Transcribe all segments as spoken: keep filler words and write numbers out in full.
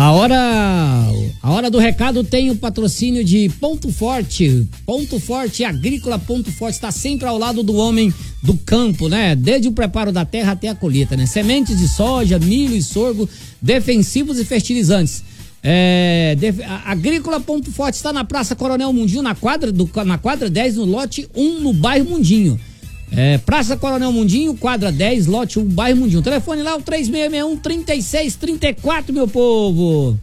A hora, a hora do recado tem o patrocínio de Ponto Forte. Ponto Forte Agrícola. Ponto Forte está sempre ao lado do homem do campo, né? Desde o preparo da terra até a colheita, né? Sementes de soja, milho e sorgo, defensivos e fertilizantes. É, def, a, Agrícola Ponto Forte está na Praça Coronel Mundinho, na quadra, do, na quadra dez, no lote um, no bairro Mundinho. É, Praça Coronel Mundinho, quadra dez, lote um, bairro Mundinho. O telefone lá é o três seis seis um, três seis três quatro, meu povo.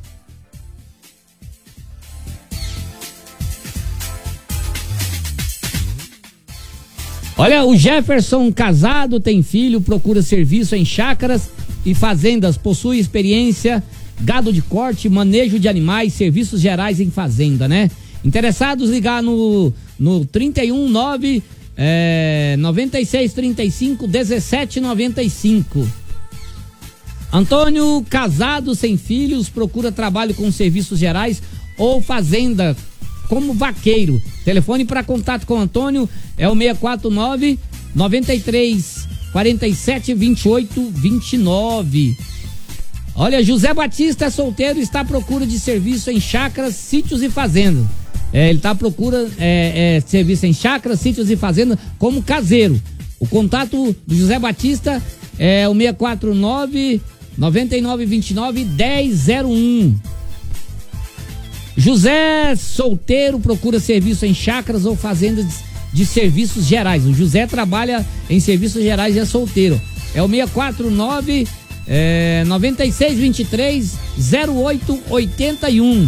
Olha, o Jefferson, casado, tem filho, procura serviço em chácaras e fazendas, possui experiência, gado de corte, manejo de animais, serviços gerais em fazenda, né? Interessados, ligar no, no trinta e um, nove... É, noventa e seis, trinta e cinco, dezessete, noventa e cinco. Antônio, casado, sem filhos, procura trabalho com serviços gerais ou fazenda como vaqueiro. Telefone para contato com Antônio é o seis quatro nove, nove três, quatro sete, dois oito, dois nove. Olha, José Batista é solteiro e está à procura de serviço em chácaras, sítios e fazendas. É, ele está à procura é, é, serviço em chácaras, sítios e fazendas como caseiro. O contato do José Batista é o seis quatro nove, nove nove dois nove, um zero zero um. José, solteiro, procura serviço em chácaras ou fazendas de serviços gerais. O José trabalha em serviços gerais e é solteiro. É o seis quatro nove, é, nove seis dois três, zero oito oito um.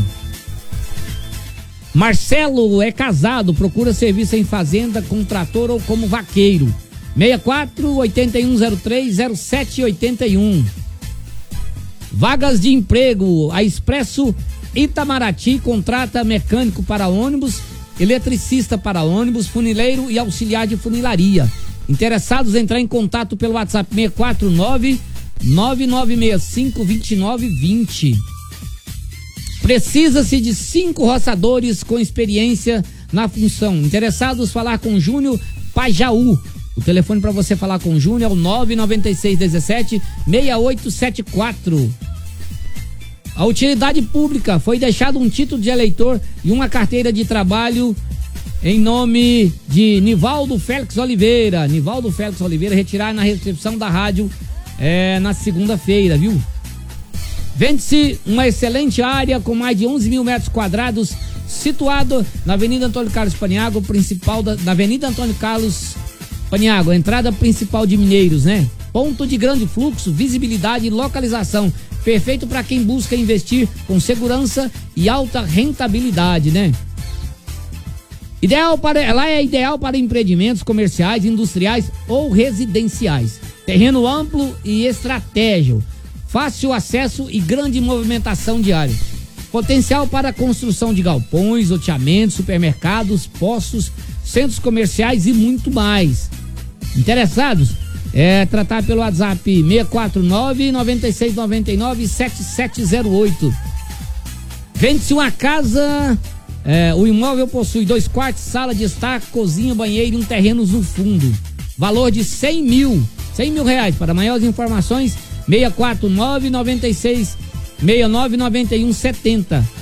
Marcelo é casado, procura serviço em fazenda com trator ou como vaqueiro. seis quatro oito um zero três, zero sete oito um. Vagas de emprego. A Expresso Itamaraty contrata mecânico para ônibus, eletricista para ônibus, funileiro e auxiliar de funilaria. Interessados, entrar em contato pelo WhatsApp seis quatro nove, nove nove seis cinco, dois nove dois zero. Precisa-se de cinco roçadores com experiência na função. Interessados, falar com Júnior Pajaú. O telefone para você falar com o Júnior é o nove nove seis um sete, seis oito sete quatro. A utilidade pública, foi deixado um título de eleitor e uma carteira de trabalho em nome de Nivaldo Félix Oliveira. Nivaldo Félix Oliveira, retirar na recepção da rádio é, na segunda-feira, viu? Vende-se uma excelente área com mais de onze mil metros quadrados, situado na Avenida Antônio Carlos Paniagua, principal da, na Avenida Antônio Carlos Paniagua, entrada principal de Mineiros, né? Ponto de grande fluxo, visibilidade e localização. Perfeito para quem busca investir com segurança e alta rentabilidade, né? Ideal para, lá é ideal para empreendimentos comerciais, industriais ou residenciais. Terreno amplo e estratégico. Fácil acesso e grande movimentação diária. Potencial para construção de galpões, loteamentos, supermercados, postos, centros comerciais e muito mais. Interessados? É tratar pelo WhatsApp seis quatro nove, nove seis nove nove, sete sete zero oito. Vende-se uma casa, é, o imóvel possui dois quartos, sala de estar, cozinha, banheiro e um terreno no fundo. Valor de cem mil, cem mil reais. Para maiores informações, seis quatro nove, nove seis seis nove nove um sete zero.